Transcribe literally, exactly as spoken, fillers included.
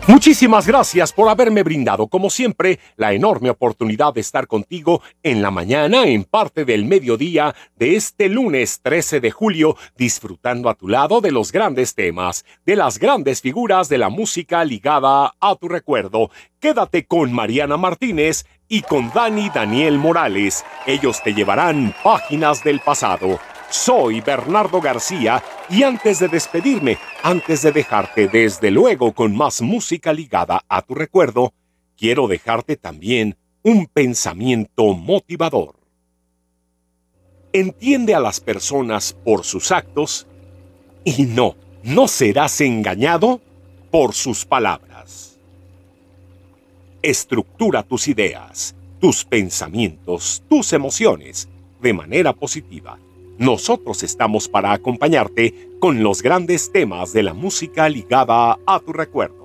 Muchísimas gracias por haberme brindado, como siempre, la enorme oportunidad de estar contigo en la mañana, en parte del mediodía de este lunes trece de julio, disfrutando a tu lado de los grandes temas, de las grandes figuras de la música ligada a tu recuerdo. Quédate con Mariana Martínez y con Dani Daniel Morales. Ellos te llevarán páginas del pasado. Soy Bernardo García y antes de despedirme, antes de dejarte desde luego con más música ligada a tu recuerdo, quiero dejarte también un pensamiento motivador. Entiende a las personas por sus actos y no, no serás engañado por sus palabras. Estructura tus ideas, tus pensamientos, tus emociones de manera positiva. Nosotros estamos para acompañarte con los grandes temas de la música ligada a tu recuerdo.